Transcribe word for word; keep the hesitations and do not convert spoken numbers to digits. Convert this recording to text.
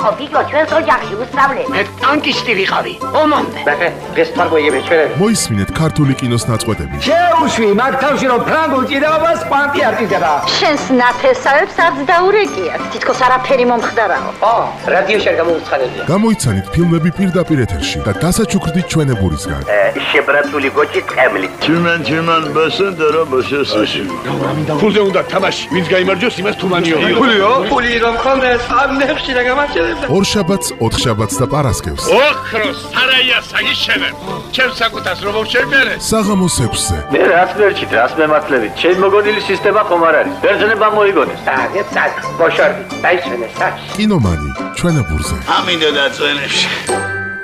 ხო ბიჭო ჩვენს ოჯახში უსწავლე მე ტანკისტი ვიყავი ომამდე ბახე გესპარგოიები ჩვენ მოისმინეთ ქართული კინოს ნაწყვეტები შეუშვი მაგ თავში რომ ფრანგულ ჭიდაობას პანტი არ ჭიდება შენს ნათესავებს არც დაურეკია თითქოს არაფერი მომხდარაო ო რადიოში არ გამოვცხადებია გამოიცანით ფილმები პირდაპირ ეთერში და დასაჩუქრდით ჩვენებურისგან შებრაცული გოჭი ტყემლით Tümen tümen basın dara basıyorsun. ფულზე უნდა თამაში ვინც გაიმარჯვოს იმას თუმანიო ფულიო ფული რომ ხონდეს ამ ნებში რა გამარჯვებდა ორშაბათს ოთხშაბათს და პარასკევს ოქროს სარაია საგიშენებ ჩემს საკუთას რომ შევბერე საღამოს ექვსზე მე რაც მერჩით რას მემართლებით ჩემ მოგონილი სისტემა ხომ არ არის ბერძნება მოიგონეს აგეთ საკ ბოშორდი დაისვენეს საკ კინომანი ჩვენებურზე Amin de dațănești.